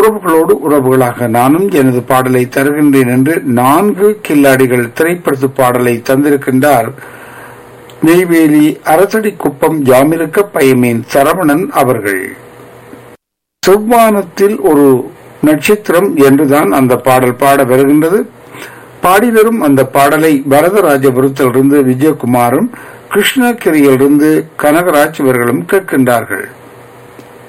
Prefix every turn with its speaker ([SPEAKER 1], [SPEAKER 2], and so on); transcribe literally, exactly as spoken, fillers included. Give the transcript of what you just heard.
[SPEAKER 1] உறவுகளோடு உறவுகளாக நானும் எனது பாடலை தருகின்றேன் என்று நான்கு கில்லாடிகள் திரைப்படத்து பாடலை தந்திருக்கின்றார் நெய்வேலி அரசடி குப்பம் ஜாமிருக்க பயமேன் சரவணன் அவர்கள். செவ்வானத்தில் ஒரு நட்சத்திரம் என்றுதான் அந்த பாடல் பாட வருகின்றது. பாடிவரும் அந்த பாடலை வரதராஜபுரத்திலிருந்து விஜயகுமாரும் கிருஷ்ணகிரியிலிருந்து கனகராஜ் இவர்களும் கேட்கின்றார்கள்.